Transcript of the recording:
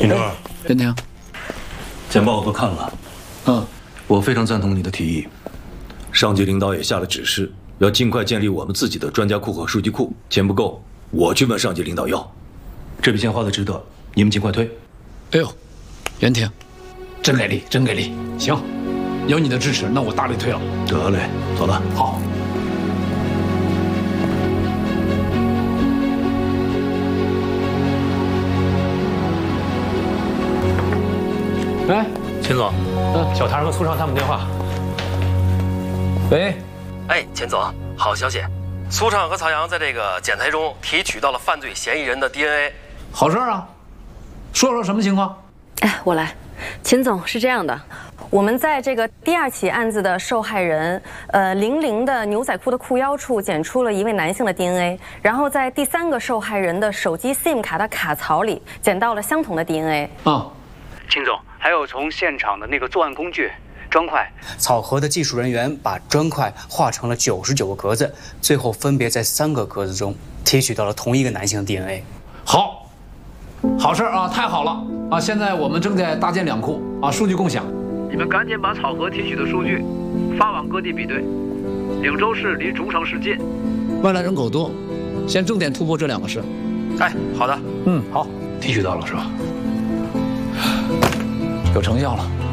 尹科， 任婷， 简报我都看了。我非常赞同你的提议。上级领导也下了指示，要尽快建立我们自己的专家库和数据库。钱不够，我去问上级领导要。这笔钱花的值得，你们尽快推。 哎呦，任婷，真给力，真给力！行，有你的支持，那我大力推了。 得嘞，走了。 好。哎， 秦总，小谭和苏畅他们电话。 喂， 哎，钱总，好消息，苏畅和曹阳在这个检材中提取到了犯罪嫌疑人的 DNA。 好事啊！说说什么情况？ 哎，我来。秦总，是这样的，我们在这个第2起案子的受害人00的牛仔裤的裤腰处检出了一位男性的 DNA， 然后在第3个受害人的手机 SIM 卡的卡槽里捡到了相同的 DNA。 秦总，还有从现场的那个作案工具砖块，草核的技术人员把砖块画成了99个格子，最后分别在3个格子中提取到了同一个男性的 DNA。 好，好事啊，太好了啊！现在我们正在搭建2库啊，数据共享。 你们赶紧把草核提取的数据发往各地比对。岭州市离竹城市近， 外来人口多，先重点突破这2个市。 哎，好的， 好，提取到了是吧？有成效了。